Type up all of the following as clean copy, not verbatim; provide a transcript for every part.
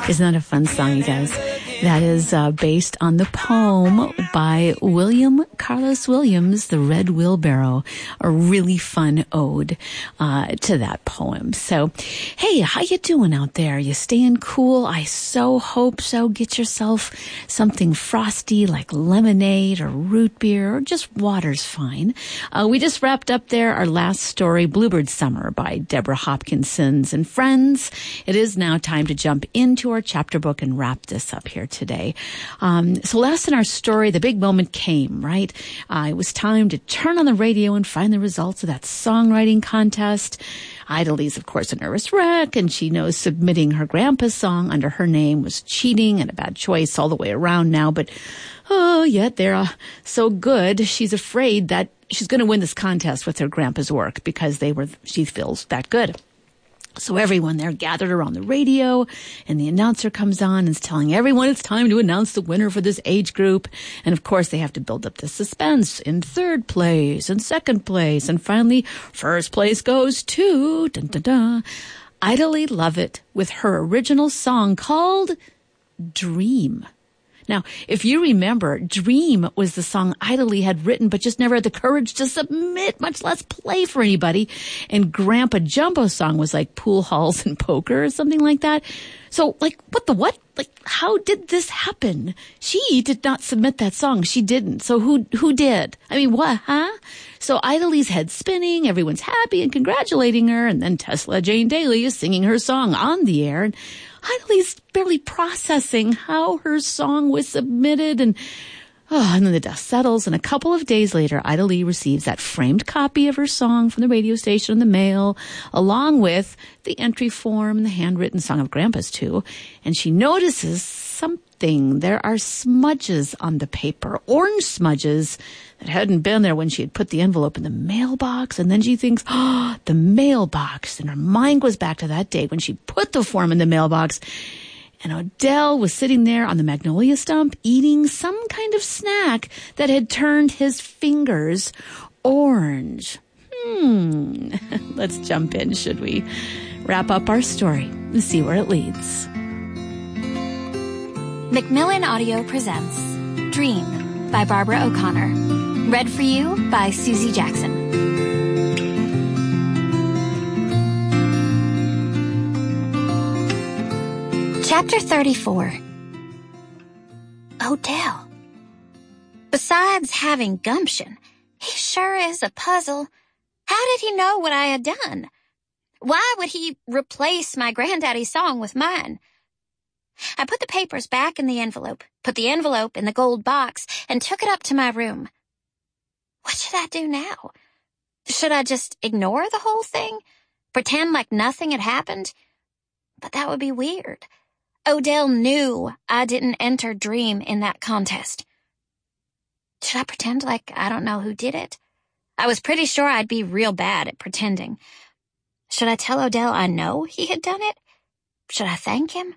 Isn't that a fun song, you guys? That is based on the poem by William Carlos Williams, The Red Wheelbarrow, a really fun ode to that poem. So, hey, how you doing out there? You staying cool? I so hope so. Get yourself something frosty like lemonade or root beer or just water's fine. We just wrapped up there our last story, Bluebird Summer by Deborah Hopkinsons and friends. It is now time to jump into our chapter book and wrap this up here today. So last in our story, the big moment came, right? It was time to turn on the radio and find the results of that songwriting contest. Idalee's, of course, a nervous wreck, and she knows submitting her grandpa's song under her name was cheating and a bad choice all the way around now. But, yet they're so good, she's afraid that she's going to win this contest with her grandpa's work because she feels that good. So everyone there gathered around the radio, and the announcer comes on and is telling everyone it's time to announce the winner for this age group. And of course, they have to build up the suspense in third place and second place. And finally, first place goes to Idalee Lovett with her original song called Dream. Now, if you remember, Dream was the song Idalee had written, but just never had the courage to submit, much less play for anybody. And Grandpa Jumbo's song was like Pool Halls and Poker or something like that. So, what? How did this happen? She did not submit that song. She didn't. So who did? I mean, what, huh? So Idalee's head spinning, everyone's happy and congratulating her, and then Tesla Jane Daly is singing her song on the air, and Idalee's barely processing how her song was submitted, and then the dust settles, and a couple of days later, Idalee receives that framed copy of her song from the radio station in the mail, along with the entry form and the handwritten song of Grandpa's too, and she notices something. There are smudges on the paper, orange smudges that hadn't been there when she had put the envelope in the mailbox, and then she thinks, the mailbox, and her mind goes back to that day when she put the form in the mailbox, and Odell was sitting there on the magnolia stump eating some kind of snack that had turned his fingers orange. Let's jump in, should we? Wrap up our story and see where it leads. Macmillan Audio presents Dream by Barbara O'Connor. Read for you by Susie Jackson. Chapter 34. Odell. Besides having gumption, he sure is a puzzle. How did he know what I had done? Why would he replace my granddaddy's song with mine? I put the papers back in the envelope, put the envelope in the gold box, and took it up to my room. What should I do now? Should I just ignore the whole thing? Pretend like nothing had happened? But that would be weird. Odell knew I didn't enter Dream in that contest. Should I pretend like I don't know who did it? I was pretty sure I'd be real bad at pretending. Should I tell Odell I know he had done it? Should I thank him?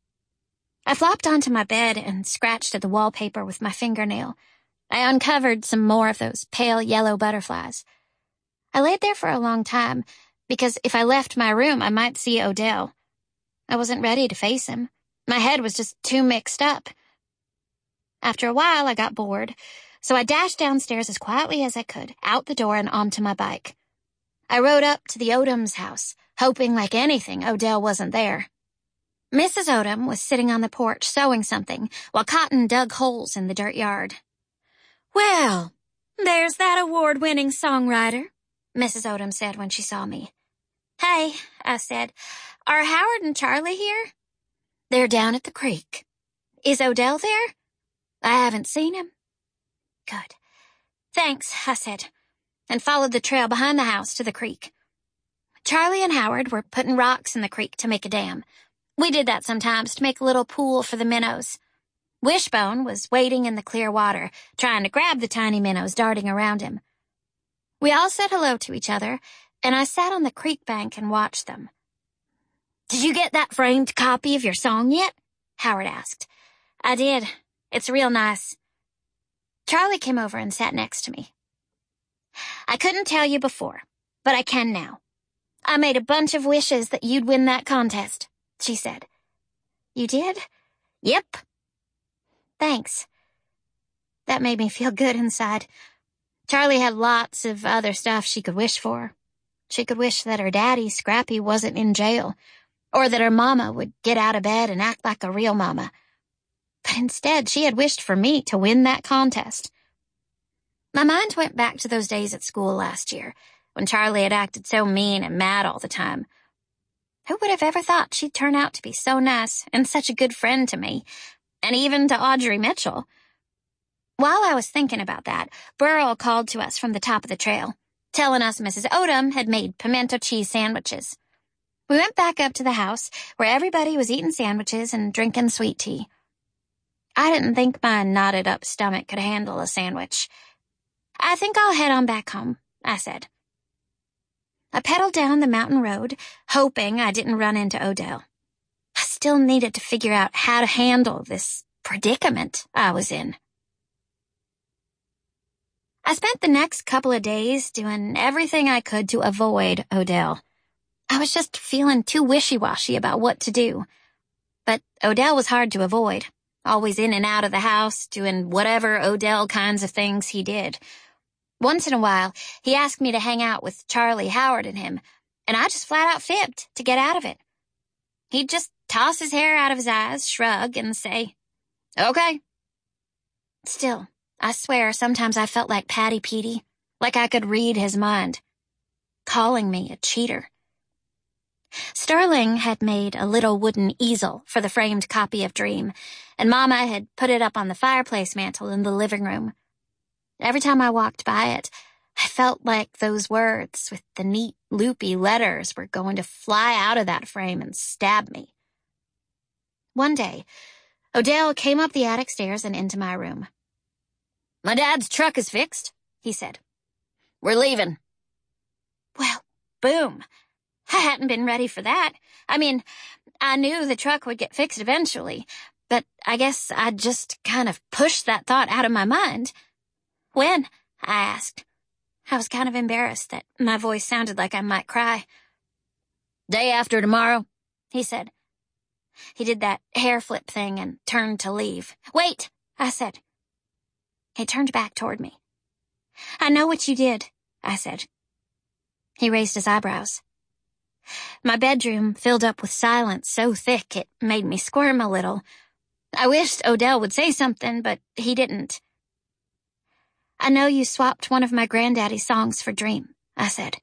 I flopped onto my bed and scratched at the wallpaper with my fingernail. I uncovered some more of those pale yellow butterflies. I laid there for a long time, because if I left my room, I might see Odell. I wasn't ready to face him. My head was just too mixed up. After a while, I got bored, so I dashed downstairs as quietly as I could, out the door and onto my bike. I rode up to the Odom's house, hoping like anything Odell wasn't there. Mrs. Odom was sitting on the porch sewing something, while Cotton dug holes in the dirt yard. "Well, there's that award-winning songwriter," Mrs. Odom said when she saw me. "Hey," I said, "are Howard and Charlie here?" "They're down at the creek." "Is Odell there?" "I haven't seen him." "Good. Thanks," I said, and followed the trail behind the house to the creek. Charlie and Howard were putting rocks in the creek to make a dam. We did that sometimes to make a little pool for the minnows. Wishbone was wading in the clear water, trying to grab the tiny minnows darting around him. We all said hello to each other, and I sat on the creek bank and watched them. "Did you get that framed copy of your song yet?" Howard asked. "I did. It's real nice." Charlie came over and sat next to me. "I couldn't tell you before, but I can now. I made a bunch of wishes that you'd win that contest," she said. You did? Yep. Thanks. That made me feel good inside. Charlie had lots of other stuff she could wish for. She could wish that her daddy, Scrappy, wasn't in jail, or that her mama would get out of bed and act like a real mama. But instead, she had wished for me to win that contest. My mind went back to those days at school last year, when Charlie had acted so mean and mad all the time. Who would have ever thought she'd turn out to be so nice and such a good friend to me, and even to Audrey Mitchell? While I was thinking about that, Burl called to us from the top of the trail, telling us Mrs. Odom had made pimento cheese sandwiches. We went back up to the house, where everybody was eating sandwiches and drinking sweet tea. I didn't think my knotted-up stomach could handle a sandwich. I think I'll head on back home, I said. I pedaled down the mountain road, hoping I didn't run into Odell. I still needed to figure out how to handle this predicament I was in. I spent the next couple of days doing everything I could to avoid Odell. I was just feeling too wishy-washy about what to do. But Odell was hard to avoid, always in and out of the house, doing whatever Odell kinds of things he did. Once in a while, he asked me to hang out with Charlie, Howard, and him, and I just flat out fibbed to get out of it. He'd just toss his hair out of his eyes, shrug, and say, "Okay." Still, I swear sometimes I felt like Patty Petey, like I could read his mind, calling me a cheater. Sterling had made a little wooden easel for the framed copy of Dream, and Mama had put it up on the fireplace mantel in the living room. Every time I walked by it, I felt like those words with the neat, loopy letters were going to fly out of that frame and stab me. One day, Odell came up the attic stairs and into my room. "My dad's truck is fixed," he said. "We're leaving." Well, boom. I hadn't been ready for that. I mean, I knew the truck would get fixed eventually, but I guess I'd just kind of pushed that thought out of my mind. "When?" I asked. I was kind of embarrassed that my voice sounded like I might cry. "Day after tomorrow," he said. He did that hair flip thing and turned to leave. "Wait," I said. He turned back toward me. "I know what you did," I said. He raised his eyebrows. My bedroom filled up with silence so thick it made me squirm a little. I wished Odell would say something, but he didn't. "I know you swapped one of my granddaddy's songs for Dream," I said.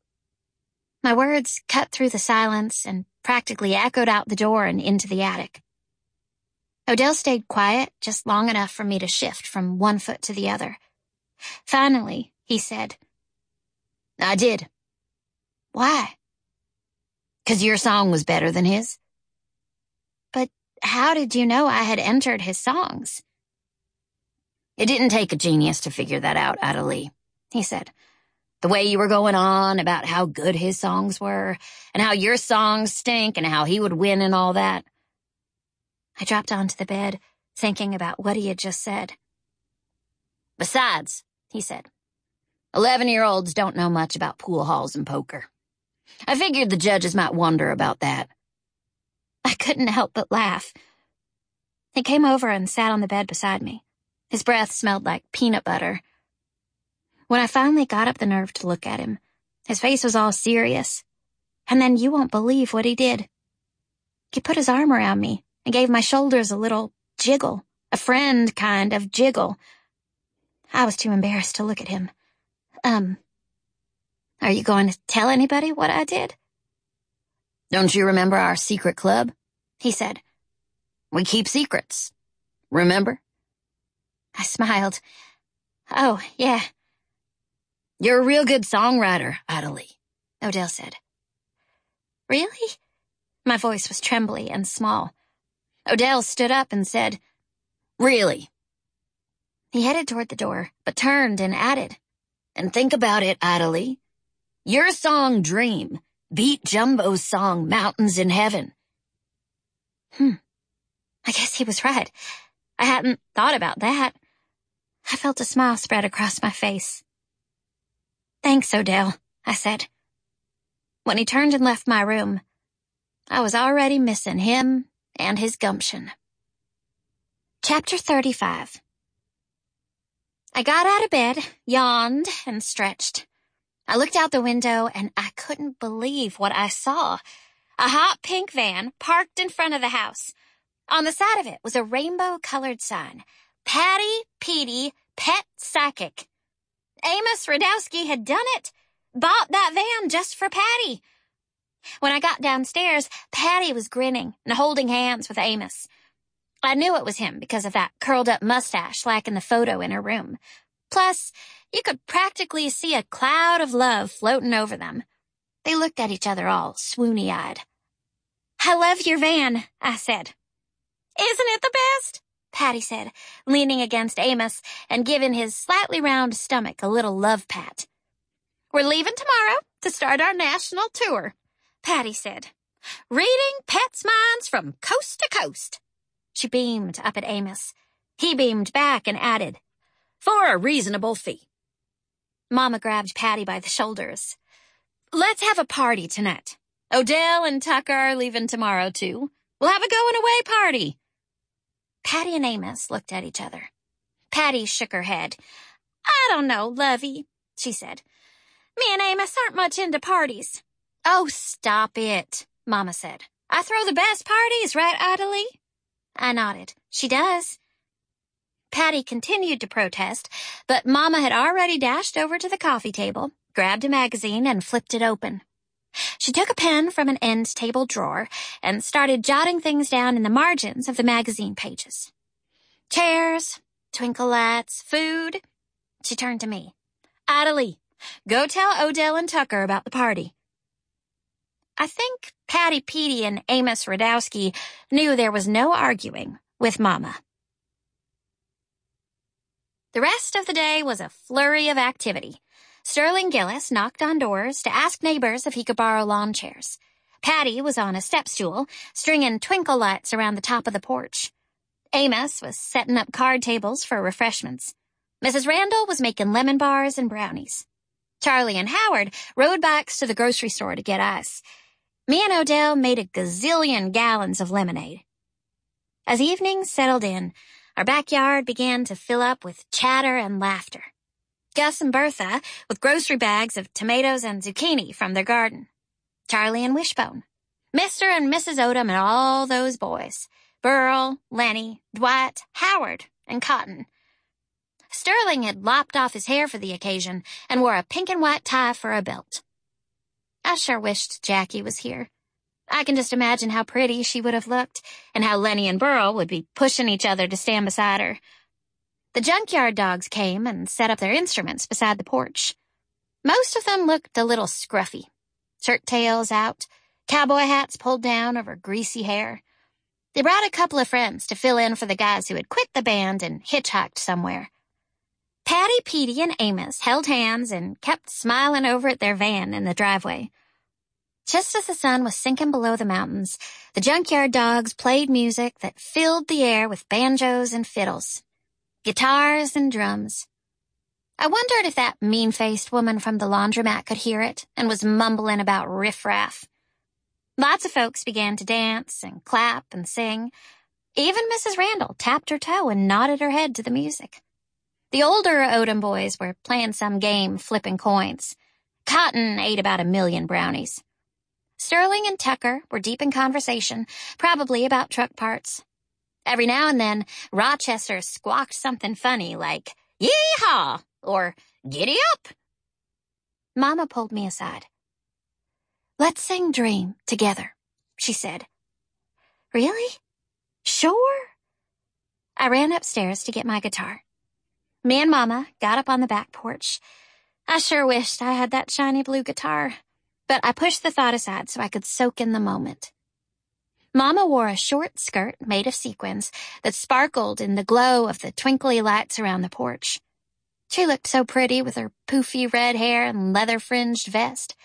My words cut through the silence and practically echoed out the door and into the attic. Odell stayed quiet just long enough for me to shift from one foot to the other. Finally, he said, "I did." "Why?" "'Cause your song was better than his." "But how did you know I had entered his songs?" "It didn't take a genius to figure that out, Ada Lee," he said. "The way you were going on about how good his songs were, and how your songs stink, and how he would win and all that." I dropped onto the bed, thinking about what he had just said. "Besides," he said, 11-year-olds don't know much about pool halls and poker. I figured the judges might wonder about that." I couldn't help but laugh. He came over and sat on the bed beside me. His breath smelled like peanut butter. When I finally got up the nerve to look at him, his face was all serious. And then you won't believe what he did. He put his arm around me and gave my shoulders a little jiggle, a friend kind of jiggle. I was too embarrassed to look at him. Are you going to tell anybody what I did?" "Don't you remember our secret club?" he said. "We keep secrets. Remember?" I smiled. "Oh, yeah." "You're a real good songwriter, Ada Lee," Odell said. "Really?" My voice was trembly and small. Odell stood up and said, "Really." He headed toward the door, but turned and added, "And think about it, Ada Lee. Your song Dream beat Jumbo's song Mountains in Heaven." I guess he was right. I hadn't thought about that. I felt a smile spread across my face. "Thanks, Odell," I said. When he turned and left my room, I was already missing him and his gumption. Chapter 35. I got out of bed, yawned, and stretched. I looked out the window, and I couldn't believe what I saw. A hot pink van parked in front of the house. On the side of it was a rainbow-colored sign, Patty Petey Pet Psychic. Amos Radowski had done it, bought that van just for Patty. When I got downstairs, Patty was grinning and holding hands with Amos. I knew it was him because of that curled-up mustache like in the photo in her room. Plus, you could practically see a cloud of love floating over them. They looked at each other all swoony-eyed. "I love your van," I said. "Isn't it the best?" Patty said, leaning against Amos and giving his slightly round stomach a little love pat. "We're leaving tomorrow to start our national tour," Patty said. "Reading pets' minds from coast to coast." She beamed up at Amos. He beamed back and added, "For a reasonable fee." Mama grabbed Patty by the shoulders. "Let's have a party tonight. Odell and Tucker are leaving tomorrow, too. We'll have a going-away party." Patty and Amos looked at each other. Patty shook her head. "I don't know, lovey," she said. "Me and Amos aren't much into parties." "Oh, stop it," Mama said. "I throw the best parties, right, Adelie?" I nodded. "She does." Patty continued to protest, but Mama had already dashed over to the coffee table, grabbed a magazine, and flipped it open. She took a pen from an end table drawer and started jotting things down in the margins of the magazine pages. Chairs, twinkle lights, food. She turned to me. "Adelie, go tell Odell and Tucker about the party." I think Patty Petey and Amos Radowski knew there was no arguing with Mama. The rest of the day was a flurry of activity. Sterling Gillis knocked on doors to ask neighbors if he could borrow lawn chairs. Patty was on a step stool, stringing twinkle lights around the top of the porch. Amos was setting up card tables for refreshments. Mrs. Randall was making lemon bars and brownies. Charlie and Howard rode bikes to the grocery store to get ice. Me and Odell made a gazillion gallons of lemonade. As evening settled in, our backyard began to fill up with chatter and laughter. Gus and Bertha with grocery bags of tomatoes and zucchini from their garden. Charlie and Wishbone. Mr. and Mrs. Odom and all those boys. Burl, Lenny, Dwight, Howard, and Cotton. Sterling had lopped off his hair for the occasion and wore a pink and white tie for a belt. I sure wished Jackie was here. I can just imagine how pretty she would have looked and how Lenny and Burl would be pushing each other to stand beside her. The junkyard dogs came and set up their instruments beside the porch. Most of them looked a little scruffy. Shirt tails out, cowboy hats pulled down over greasy hair. They brought a couple of friends to fill in for the guys who had quit the band and hitchhiked somewhere. Patty, Petey, and Amos held hands and kept smiling over at their van in the driveway. Just as the sun was sinking below the mountains, the junkyard dogs played music that filled the air with banjos and fiddles, guitars and drums. I wondered if that mean-faced woman from the laundromat could hear it and was mumbling about riffraff. Lots of folks began to dance and clap and sing. Even Mrs. Randall tapped her toe and nodded her head to the music. The older Odom boys were playing some game flipping coins. Cotton ate about 1,000,000 brownies. Sterling and Tucker were deep in conversation, probably about truck parts. Every now and then, Rochester squawked something funny like, "Yee-haw!" or "Giddy up!" Mama pulled me aside. "Let's sing Dream together," she said. "Really? Sure?" I ran upstairs to get my guitar. Me and Mama got up on the back porch. I sure wished I had that shiny blue guitar, but I pushed the thought aside so I could soak in the moment. Mama wore a short skirt made of sequins that sparkled in the glow of the twinkly lights around the porch. She looked so pretty with her poofy red hair and leather-fringed vest.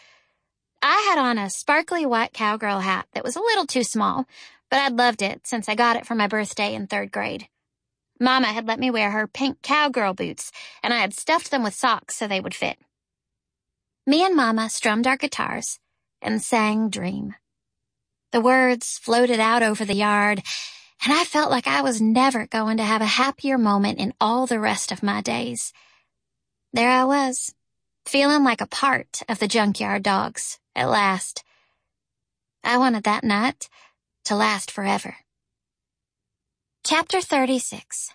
I had on a sparkly white cowgirl hat that was a little too small, but I'd loved it since I got it for my birthday in 3rd grade. Mama had let me wear her pink cowgirl boots, and I had stuffed them with socks so they would fit. Me and Mama strummed our guitars and sang Dream. The words floated out over the yard, and I felt like I was never going to have a happier moment in all the rest of my days. There I was, feeling like a part of the Junkyard Dogs, at last. I wanted that night to last forever. Chapter 36.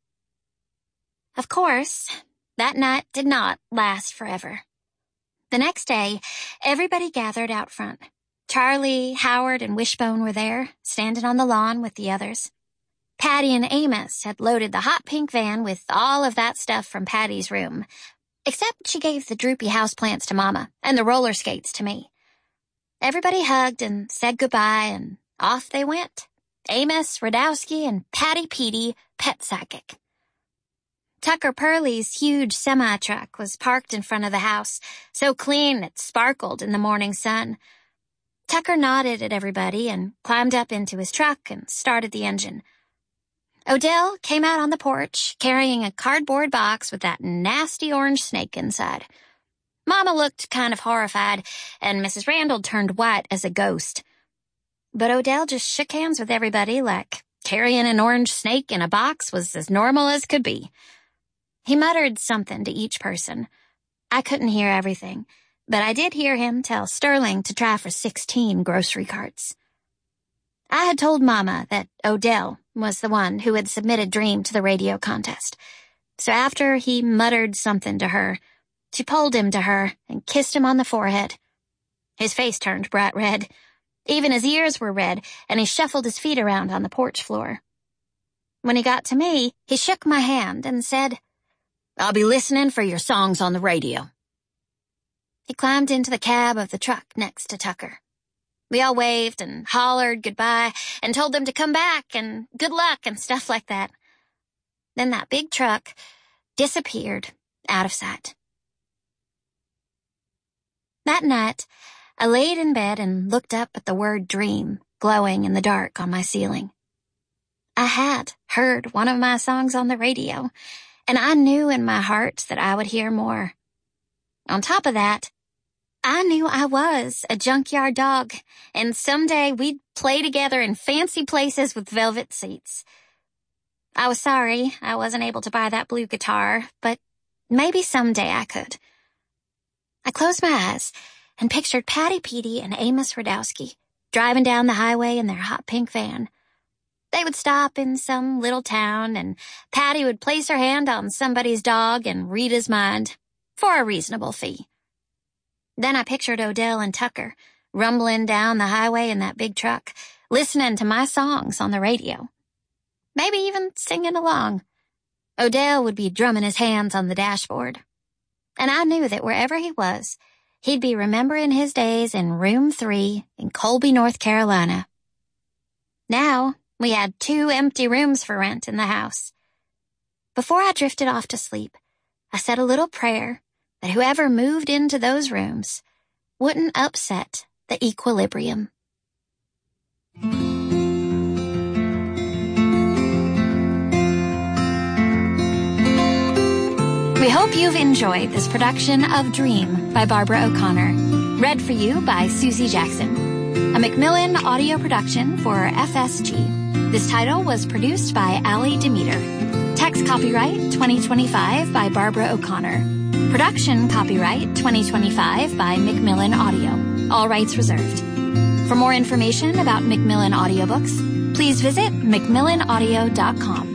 Of course, that night did not last forever. The next day, everybody gathered out front. Charlie, Howard, and Wishbone were there, standing on the lawn with the others. Patty and Amos had loaded the hot pink van with all of that stuff from Patty's room, except she gave the droopy houseplants to Mama and the roller skates to me. Everybody hugged and said goodbye, and off they went. Amos, Radowski, and Patty Petey, pet psychic. Tucker Purley's huge semi-truck was parked in front of the house, so clean it sparkled in the morning sun. Tucker nodded at everybody and climbed up into his truck and started the engine. Odell came out on the porch, carrying a cardboard box with that nasty orange snake inside. Mama looked kind of horrified, and Mrs. Randall turned white as a ghost. But Odell just shook hands with everybody like carrying an orange snake in a box was as normal as could be. He muttered something to each person. I couldn't hear everything, but I did hear him tell Sterling to try for 16 grocery carts. I had told Mama that Odell was the one who had submitted Dream to the radio contest. So after he muttered something to her, she pulled him to her and kissed him on the forehead. His face turned bright red. Even his ears were red, and he shuffled his feet around on the porch floor. When he got to me, he shook my hand and said, "I'll be listening for your songs on the radio." He climbed into the cab of the truck next to Tucker. We all waved and hollered goodbye and told them to come back and good luck and stuff like that. Then that big truck disappeared out of sight. That night, I laid in bed and looked up at the word Dream glowing in the dark on my ceiling. I had heard one of my songs on the radio, and I knew in my heart that I would hear more. On top of that, I knew I was a junkyard dog, and someday we'd play together in fancy places with velvet seats. I was sorry I wasn't able to buy that blue guitar, but maybe someday I could. I closed my eyes and pictured Patty Petey and Amos Radowski driving down the highway in their hot pink van. They would stop in some little town, and Patty would place her hand on somebody's dog and read his mind for a reasonable fee. Then I pictured Odell and Tucker rumbling down the highway in that big truck, listening to my songs on the radio. Maybe even singing along. Odell would be drumming his hands on the dashboard. And I knew that wherever he was, he'd be remembering his days in Room 3 in Colby, North Carolina. Now, we had 2 empty rooms for rent in the house. Before I drifted off to sleep, I said a little prayer that whoever moved into those rooms wouldn't upset the equilibrium. We hope you've enjoyed this production of Dream by Barbara O'Connor, read for you by Susie Jackson, a Macmillan audio production for FSG. This title was produced by Allie Demeter. Text copyright 2025 by Barbara O'Connor. Production copyright 2025 by Macmillan Audio. All rights reserved. For more information about Macmillan audiobooks, please visit macmillanaudio.com.